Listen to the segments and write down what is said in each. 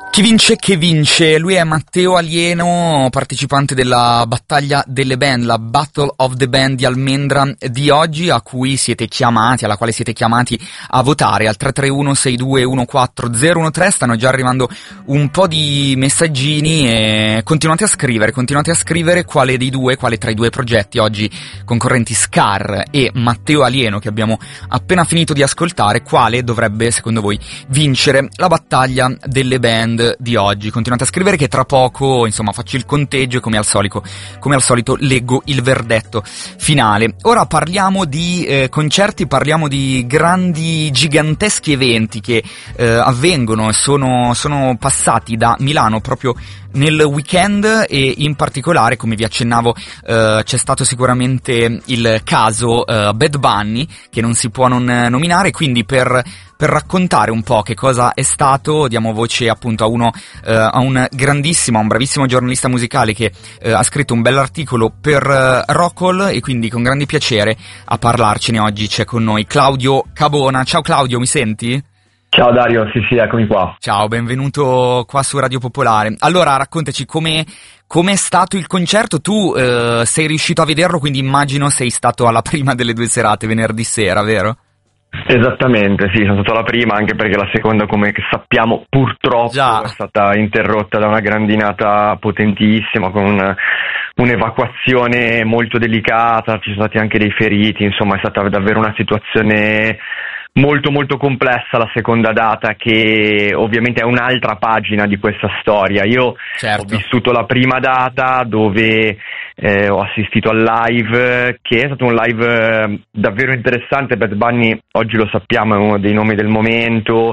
Chi vince che vince? Lui è Matteo Alieno, partecipante della battaglia delle band, la Battle of the Band di Almendra di oggi, alla quale siete chiamati a votare al 331-6214013. Stanno già arrivando un po' di messaggini e continuate a scrivere quale tra i due progetti oggi concorrenti Scar e Matteo Alieno che abbiamo appena finito di ascoltare, quale dovrebbe secondo voi vincere la battaglia delle band di oggi. Continuate a scrivere che tra poco, insomma, faccio il conteggio e come al solito leggo il verdetto finale. Ora parliamo di concerti, parliamo di grandi, giganteschi eventi che avvengono e sono passati da Milano proprio nel weekend, e in particolare, come vi accennavo, c'è stato sicuramente il caso Bad Bunny, che non si può non nominare, quindi per raccontare un po' che cosa è stato diamo voce appunto a un bravissimo giornalista musicale che ha scritto un bell'articolo per Rockall, e quindi con grande piacere a parlarcene oggi c'è con noi Claudio Cabona. Ciao Claudio, mi senti? Ciao Dario, sì, eccomi qua. Ciao, benvenuto qua su Radio Popolare. Allora, raccontaci com'è stato il concerto. Tu sei riuscito a vederlo, quindi immagino sei stato alla prima delle due serate venerdì sera, vero? Esattamente, sì, sono stato alla prima, anche perché la seconda, come sappiamo, purtroppo è stata interrotta da una grandinata potentissima, con un'evacuazione molto delicata, ci sono stati anche dei feriti, insomma è stata davvero una situazione molto molto complessa la seconda data, che ovviamente è un'altra pagina di questa storia. Io ho vissuto la prima data dove ho assistito al live, che è stato un live davvero interessante. Bad Bunny, oggi lo sappiamo, è uno dei nomi del momento,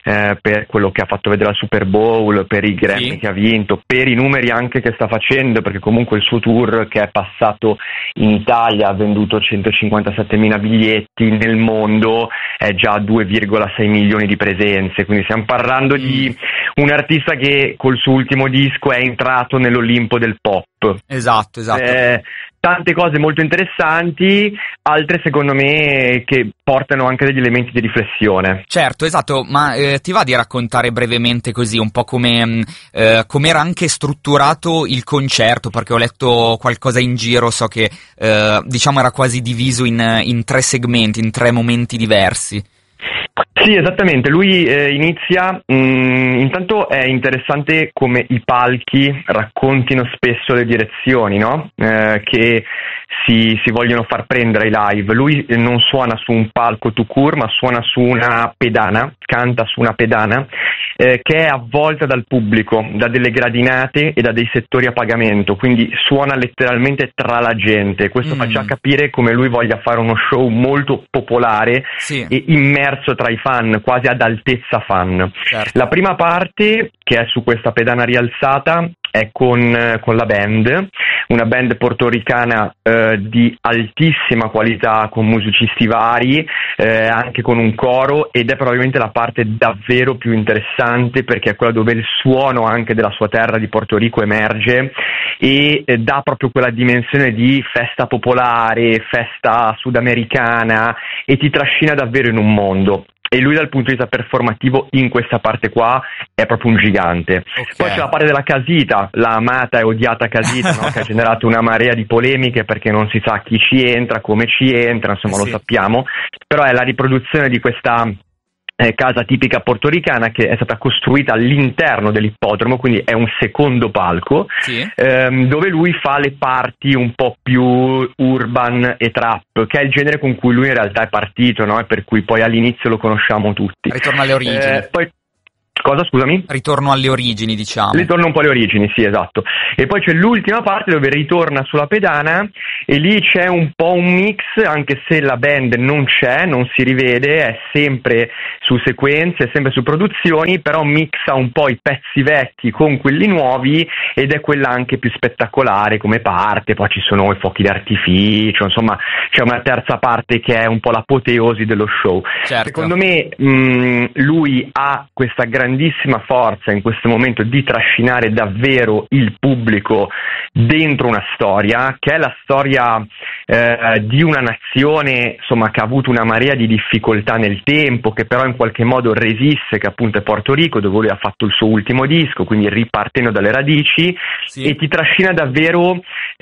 per quello che ha fatto vedere al Super Bowl, per i Grammy che ha vinto, per i numeri anche che sta facendo, perché comunque il suo tour che è passato in Italia ha venduto 157.000 biglietti, nel mondo è già 2,6 milioni di presenze, quindi stiamo parlando di un artista che col suo ultimo disco è entrato nell'Olimpo del pop. Esatto. Tante cose molto interessanti, altre secondo me che portano anche degli elementi di riflessione. Certo, esatto, ma ti va di raccontare brevemente così un po' come era anche strutturato il concerto, perché ho letto qualcosa in giro, so che diciamo era quasi diviso in tre segmenti, in tre momenti diversi. Sì, esattamente, lui inizia, intanto è interessante come i palchi raccontino spesso le direzioni, no? Che si vogliono far prendere ai live. Lui non suona su un palco tout court, ma suona su una pedana, canta su una pedana, che è avvolta dal pubblico, da delle gradinate e da dei settori a pagamento, quindi suona letteralmente tra la gente. Questo fa già capire come lui voglia fare uno show molto popolare e immerso tra i fan, quasi ad altezza fan. Certo. La prima parte, che è su questa pedana rialzata, è con la band, una band portoricana di altissima qualità, con musicisti vari, anche con un coro, ed è probabilmente la parte davvero più interessante, perché è quella dove il suono anche della sua terra di Porto Rico emerge e dà proprio quella dimensione di festa popolare, festa sudamericana, e ti trascina davvero in un mondo. E lui dal punto di vista performativo in questa parte qua è proprio un gigante. Okay. Poi c'è la parte della casita, la amata e odiata casita, no? Che ha generato una marea di polemiche, perché non si sa chi ci entra, come ci entra, insomma lo sappiamo, però è la riproduzione di questa casa tipica portoricana che è stata costruita all'interno dell'ippodromo, quindi è un secondo palco, dove lui fa le parti un po' più urban e trap, che è il genere con cui lui in realtà è partito, no? E per cui poi all'inizio lo conosciamo tutti. Ritorno alle origini. Cosa, scusami? Ritorno alle origini, diciamo. Ritorno un po' alle origini, sì, esatto. E poi c'è l'ultima parte dove ritorna sulla pedana, e lì c'è un po' un mix, anche se la band non c'è, non si rivede, è sempre su sequenze, è sempre su produzioni, però mixa un po' i pezzi vecchi con quelli nuovi, ed è quella anche più spettacolare come parte. Poi ci sono i fuochi d'artificio, insomma c'è una terza parte che è un po' l'apoteosi dello show. Certo. Secondo me lui ha questa grandissima grandissima forza in questo momento di trascinare davvero il pubblico dentro una storia, che è la storia di una nazione, insomma, che ha avuto una marea di difficoltà nel tempo, che però in qualche modo resiste, che appunto è Porto Rico, dove lui ha fatto il suo ultimo disco, quindi ripartendo dalle radici, sì. E ti trascina davvero,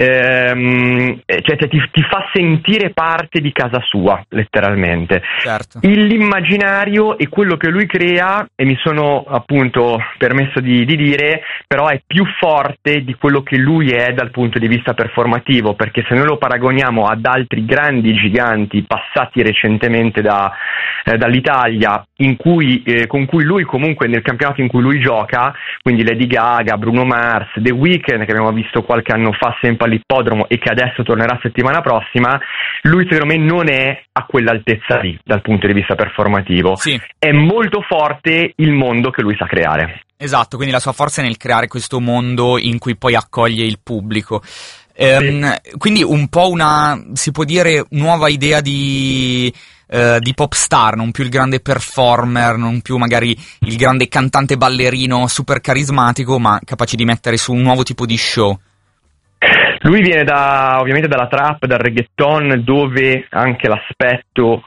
ti fa sentire parte di casa sua, letteralmente. Certo. L'immaginario e quello che lui crea, e mi sono appunto permesso di dire, però è più forte di quello che lui è dal punto di vista performativo, perché se noi lo paragoniamo ad altri grandi giganti passati recentemente dall'Italia, con cui lui comunque nel campionato in cui lui gioca, quindi Lady Gaga, Bruno Mars, The Weeknd, che abbiamo visto qualche anno fa sempre all'ippodromo e che adesso tornerà settimana prossima, lui secondo me non è a quell'altezza lì dal punto di vista performativo. Sì. È molto forte il mondo che lui sa creare. Esatto, quindi la sua forza è nel creare questo mondo in cui poi accoglie il pubblico. Quindi un po' si può dire, nuova idea di pop star, non più il grande performer, non più magari il grande cantante ballerino super carismatico, ma capace di mettere su un nuovo tipo di show. Lui viene ovviamente dalla trap, dal reggaeton, dove anche l'aspetto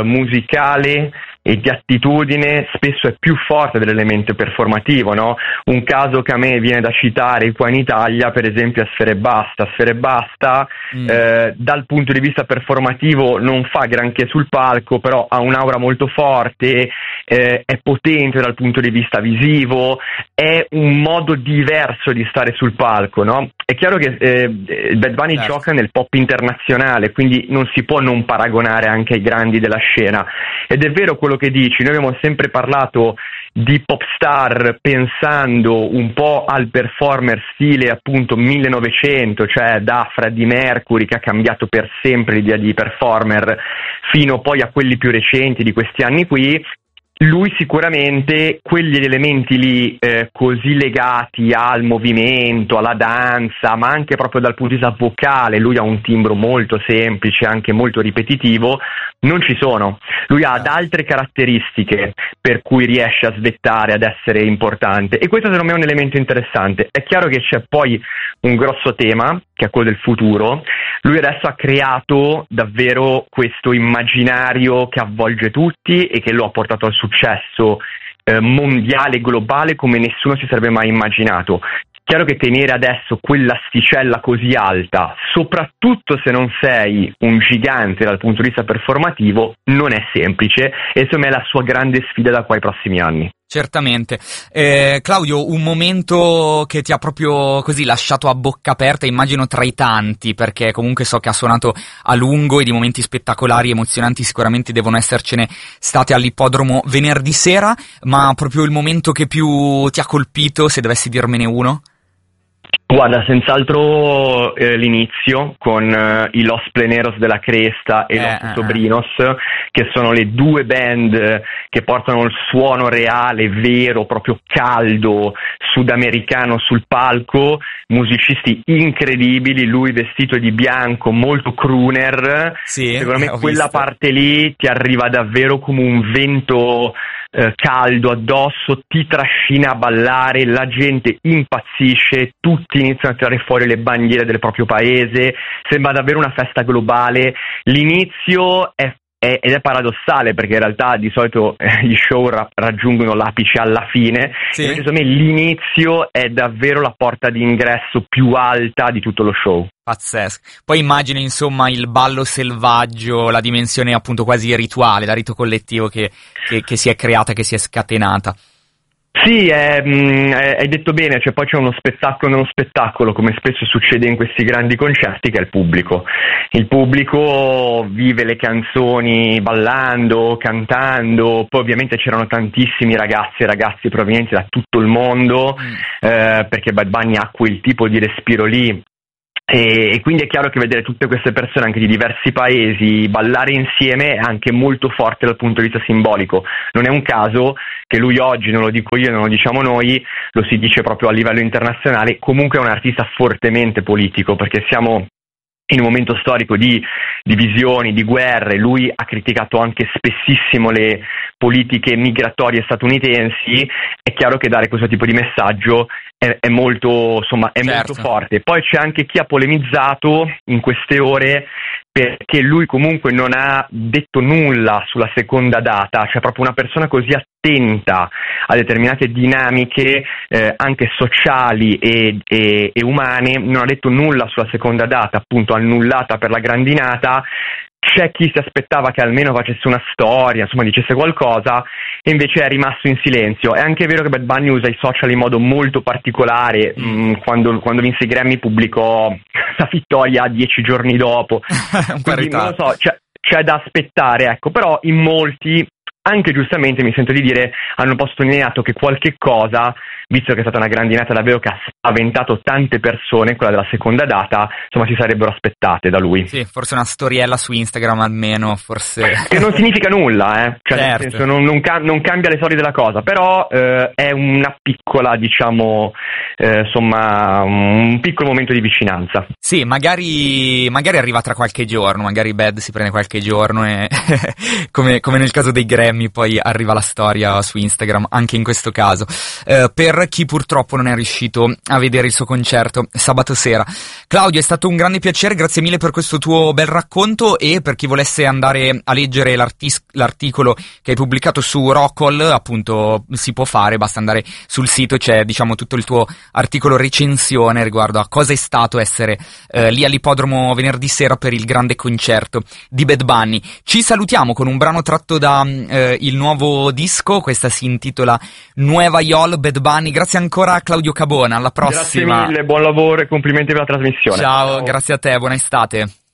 musicale e di attitudine spesso è più forte dell'elemento performativo, no? Un caso che a me viene da citare qua in Italia, per esempio, è Sfera Ebbasta. Sfera Ebbasta dal punto di vista performativo non fa granché sul palco, però ha un'aura molto forte, è potente dal punto di vista visivo, è un modo diverso di stare sul palco, no? È chiaro che Bad Bunny gioca nel pop internazionale, quindi non si può non paragonare anche ai grandi della scena, ed è vero quello che dici. Noi abbiamo sempre parlato di pop star pensando un po' al performer stile appunto 1900, cioè da Freddie Mercury, che ha cambiato per sempre l'idea di performer, fino poi a quelli più recenti di questi anni qui. Lui sicuramente quegli elementi lì così legati al movimento, alla danza, ma anche proprio dal punto di vista vocale, lui ha un timbro molto semplice, anche molto ripetitivo, non ci sono. Lui ha altre caratteristiche per cui riesce a svettare, ad essere importante, e questo secondo me è un elemento interessante. È chiaro che c'è poi un grosso tema, che è quello del futuro. Lui adesso ha creato davvero questo immaginario che avvolge tutti e che lo ha portato al successo mondiale, globale, come nessuno si sarebbe mai immaginato. Chiaro che tenere adesso quell'asticella così alta, soprattutto se non sei un gigante dal punto di vista performativo, non è semplice, e secondo me è la sua grande sfida da qua ai prossimi anni. Certamente. Claudio, un momento che ti ha proprio così lasciato a bocca aperta, immagino tra i tanti, perché comunque so che ha suonato a lungo e di momenti spettacolari, emozionanti sicuramente devono essercene state all'ippodromo venerdì sera, ma proprio il momento che più ti ha colpito, se dovessi dirmene uno? Guarda, senz'altro l'inizio con i Los Pleneros della Cresta e Los Sobrinos, che sono le due band che portano il suono reale, vero, proprio caldo, sudamericano sul palco, musicisti incredibili, lui vestito di bianco, molto crooner. Sì, secondo me quella parte lì ti arriva davvero come un vento caldo addosso, ti trascina a ballare, la gente impazzisce, tutti iniziano a tirare fuori le bandiere del proprio paese, sembra davvero una festa globale. L'inizio ed è paradossale, perché in realtà di solito gli show raggiungono l'apice alla fine, sì. Invece secondo me l'inizio è davvero la porta d'ingresso più alta di tutto lo show. Pazzesco. Poi immagino insomma il ballo selvaggio, la dimensione appunto quasi rituale, da rito collettivo che si è creata, che si è scatenata. Sì, hai detto bene, cioè poi c'è uno spettacolo nello spettacolo, come spesso succede in questi grandi concerti, che è il pubblico. Il pubblico vive le canzoni ballando, cantando, poi ovviamente c'erano tantissimi ragazzi e ragazzi provenienti da tutto il mondo, perché Bad Bunny ha quel tipo di respiro lì. E quindi è chiaro che vedere tutte queste persone anche di diversi paesi ballare insieme è anche molto forte dal punto di vista simbolico. Non è un caso che lui oggi, non lo dico io, non lo diciamo noi, lo si dice proprio a livello internazionale, comunque è un artista fortemente politico, perché siamo in un momento storico di divisioni, di guerre. Lui ha criticato anche spessissimo le politiche migratorie statunitensi, è chiaro che dare questo tipo di messaggio è molto, insomma, è certo, molto forte. Poi c'è anche chi ha polemizzato in queste ore perché lui comunque non ha detto nulla sulla seconda data, cioè proprio una persona così attenta a determinate dinamiche anche sociali e umane, non ha detto nulla sulla seconda data, appunto annullata per la grandinata. C'è chi si aspettava che almeno facesse una storia, insomma dicesse qualcosa, e invece è rimasto in silenzio. È anche vero che Bad Bunny usa i social in modo molto particolare. Quando vinse i Grammy pubblicò la vittoria 10 giorni dopo. Quindi non lo so, c'è da aspettare, ecco. Però in molti, anche giustamente mi sento di dire, hanno un po' sottolineato che qualche cosa, visto che è stata una grandinata davvero che ha spaventato tante persone, quella della seconda data, insomma si sarebbero aspettate da lui. Sì, forse una storiella su Instagram almeno, forse. Che non significa nulla, cioè certo. nel senso non cambia le solide della cosa, però è una piccola, diciamo, insomma, un piccolo momento di vicinanza. Sì, magari arriva tra qualche giorno, magari Bad si prende qualche giorno e come nel caso dei Grammy poi arriva la storia su Instagram, anche in questo caso. Per chi purtroppo non è riuscito a vedere il suo concerto sabato sera. Claudio, è stato un grande piacere, grazie mille per questo tuo bel racconto, e per chi volesse andare a leggere l'articolo che hai pubblicato su Rockall, appunto si può fare, basta andare sul sito, c'è diciamo tutto il tuo articolo recensione riguardo a cosa è stato essere lì all'ippodromo venerdì sera per il grande concerto di Bad Bunny. Ci salutiamo con un brano tratto da il nuovo disco, questa si intitola Nueva Yol Bad Bunny. Grazie ancora a Claudio Cabona, alla prossima. Grazie mille, buon lavoro e complimenti per la trasmissione. Ciao, grazie a te, buona estate.